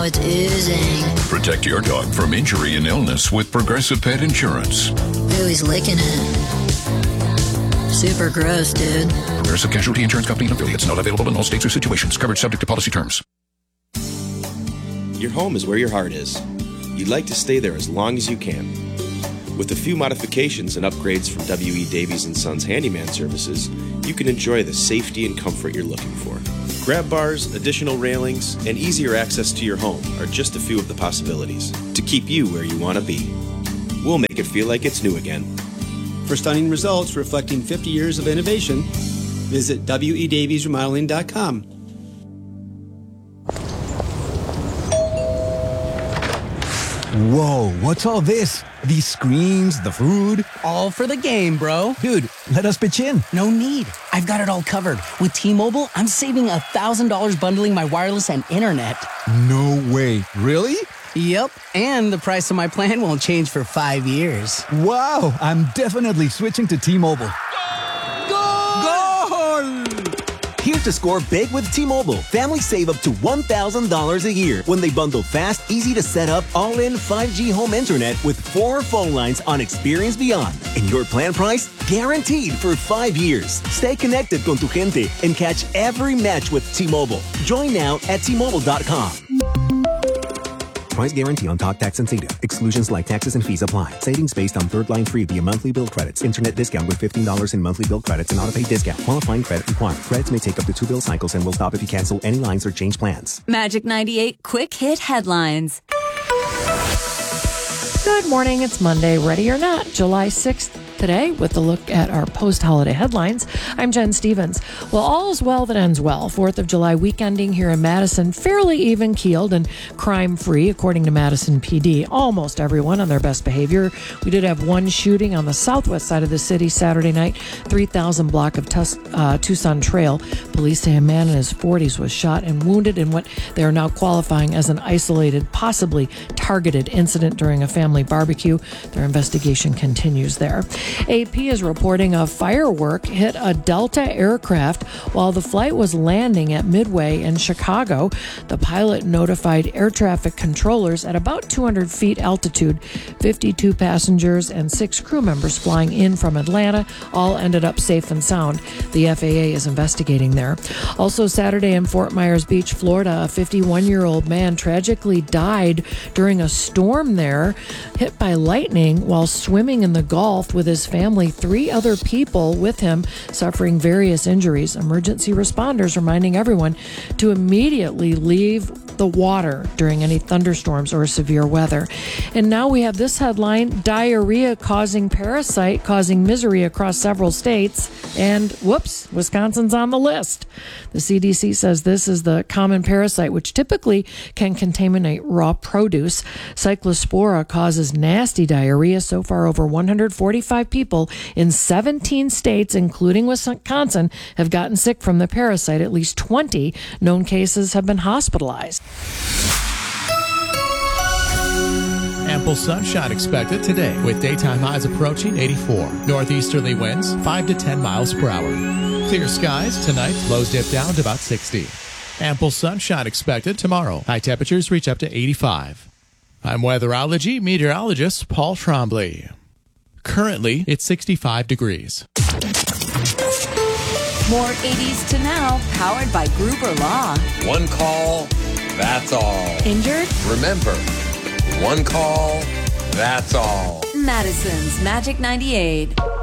It's oozing. Protect your dog from injury and illness with Progressive Pet Insurance. Ooh, he's licking it. Super gross, dude. Progressive Casualty Insurance Company and affiliates. Not available in all states or situations. Coverage subject to policy terms. Your home is where your heart is. You'd like to stay there as long as you can. With a few modifications and upgrades from W.E. Davies & Sons Handyman Services, you can enjoy the safety and comfort you're looking for. Grab bars, additional railings, and easier access to your home are just a few of the possibilities to keep you where you want to be. We'll make it feel like it's new again. For stunning results reflecting 50 years of innovation, visit WEDaviesRemodeling.com. Whoa, what's all this? These screens, the food? All for the game, bro. Dude, let us pitch in. No need. I've got it all covered. With T-Mobile, I'm saving $1,000 bundling my wireless and internet. No way. Really? Yep, and the price of my plan won't change for 5 years. Wow, I'm definitely switching to T-Mobile. Goal! Here to score big with T-Mobile. Families save up to $1,000 a year when they bundle fast, easy to set up, all-in 5G home internet with 4 phone lines on Experience Beyond. And your plan price? Guaranteed for 5 years. Stay connected con tu gente and catch every match with T-Mobile. Join now at T-Mobile.com. Price guarantee on talk, tax, and data. Exclusions like taxes and fees apply. Savings based on third line free via monthly bill credits. Internet discount with $15 in monthly bill credits and auto-pay discount. Qualifying credit required. Credits may take up to 2 bill cycles and will stop if you cancel any lines or change plans. Magic 98 Quick Hit Headlines. Good morning. It's Monday, ready or not, July 6th. Today, with a look at our post-holiday headlines, I'm Jen Stevens. Well, all is well that ends well. 4th of July weekending here in Madison, fairly even-keeled and crime-free, according to Madison PD. Almost everyone on their best behavior. We did have one shooting on the southwest side of the city Saturday night, 3000 block of Tucson Trail. Police say a man in his 40s was shot and wounded in what they are now qualifying as an isolated, possibly targeted incident during a family barbecue. Their investigation continues there. AP is reporting a firework hit a Delta aircraft while the flight was landing at Midway in Chicago. The pilot notified air traffic controllers at about 200 feet altitude. 52 passengers and 6 crew members flying in from Atlanta all ended up safe and sound. The FAA is investigating there. Also Saturday in Fort Myers Beach, Florida, a 51-year-old man tragically died during a storm there, hit by lightning while swimming in the Gulf with his family. 3 other people with him suffering various injuries. Emergency responders reminding everyone to immediately leave the water during any thunderstorms or severe weather. And now we have this headline: diarrhea causing parasite causing misery across several states. And whoops, Wisconsin's on the list. The CDC says this is the common parasite which typically can contaminate raw produce. Cyclospora causes nasty diarrhea. So far, over 145 people in 17 states, including Wisconsin, have gotten sick from the parasite. At least 20 known cases have been hospitalized. Ample sunshine expected today with daytime highs approaching 84. Northeasterly winds 5 to 10 miles per hour. Clear skies tonight, lows dip down to about 60. Ample sunshine expected tomorrow. High temperatures reach up to 85. I'm weatherology meteorologist Paul Trombley. Currently, it's 65 degrees. More 80s to now, powered by Gruber Law. One call, that's all. Injured? Remember, one call, that's all. Madison's Magic 98.